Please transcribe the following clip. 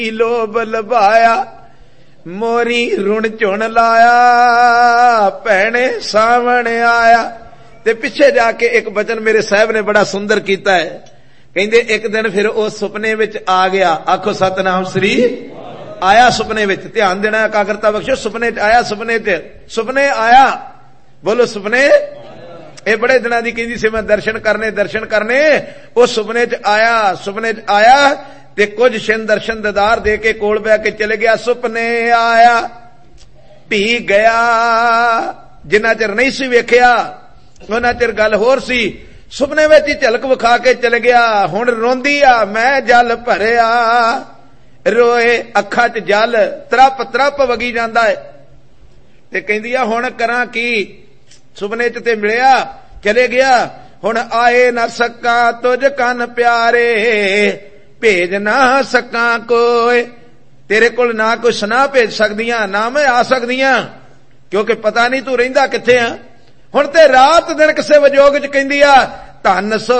ਲੋਭ ਲਭਾਇਆ, ਮੋਰੀ ਰੁਣ ਝੁਣ ਲਾਇਆ, ਭੈਣੇ ਸਾਵਣ ਆਇਆ। ਤੇ ਪਿੱਛੇ ਜਾ ਕੇ ਇੱਕ ਬਚਨ ਮੇਰੇ ਸਾਹਿਬ ਨੇ ਬੜਾ ਸੁੰਦਰ ਕੀਤਾ ਹੈ। ਕਹਿੰਦੇ ਇੱਕ ਦਿਨ ਫਿਰ ਉਹ ਸੁਪਨੇ ਵਿੱਚ ਆ ਗਿਆ। ਆਖੋ ਸਤਨਾਮ ਸ੍ਰੀ। ਆਇਆ ਸੁਪਨੇ ਵਿੱਚ, ਧਿਆਨ ਦੇਣਾ, ਇਕਾਗਰਤਾ ਬਖਸ਼ੋ। ਸੁਪਨੇ ਚ ਆਇਆ, ਸੁਪਨੇ ਆਇਆ, ਬੋਲੋ ਸੁਪਨੇ। ਇਹ ਬੜੇ ਦਿਨਾਂ ਦੀ ਕਹਿੰਦੀ ਸੀ ਮੈਂ ਦਰਸ਼ਨ ਕਰਨੇ। ਉਹ ਸੁਪਨੇ ਚ ਆਇਆ ਤੇ ਕੁਝ ਛਿਨ ਦਰਸ਼ਨ ਦੀਦਾਰ ਦੇ ਕੇ ਕੋਲ ਬਹਿ ਕੇ ਚਲੇ ਗਿਆ। ਸੁਪਨੇ ਆਇਆ ਭੀ ਗਿਆ, ਜਿੰਨਾ ਚਿਰ ਨਹੀਂ ਸੀ ਵੇਖਿਆ ਉਹਨਾਂ ਚਿਰ ਗੱਲ ਹੋਰ ਸੀ। ਸੁਪਨੇ ਵਿੱਚ ਹੀ ਝਲਕ ਵਿਖਾ ਕੇ ਚਲੇ ਗਿਆ। ਹੁਣ ਰੋਂਦੀ ਆ, ਮੈਂ ਜਲ ਭਰਿਆ, ਰੋਏ ਅੱਖਾਂ 'ਚ ਜਲ ਤਰਪ ਵਗੀ ਜਾਂਦਾ ਹੈ। ਤੇ ਕਹਿੰਦੀ ਆ ਹੁਣ ਕਰਾਂ ਕੀ, ਸੁਪਨੇ 'ਚ ਤੇ ਮਿਲਿਆ, ਚਲੇ ਗਿਆ। ਹੁਣ ਆਏ ਨਾ ਸਕਾਂ ਤੁਝ ਕੰਨ ਪਿਆਰੇ, ਭੇਜ ਨਾ ਸਕਾਂ ਕੋਈ। ਤੇਰੇ ਕੋਲ ਨਾ ਕੋਈ ਸੁਨਾ ਭੇਜ ਸਕਦੀਆਂ, ਨਾ ਮੈਂ ਆ ਸਕਦੀਆਂ, ਕਿਉਂਕਿ ਪਤਾ ਨਹੀਂ ਤੂੰ ਰਹਿੰਦਾ ਕਿੱਥੇ ਆ। ਹੁਣ ਤੇ ਰਾਤ ਦਿਨ ਕਿਸੇ ਵਿਜੋਗ 'ਚ ਕਹਿੰਦੀ ਆ ਧੰਨ ਸੋ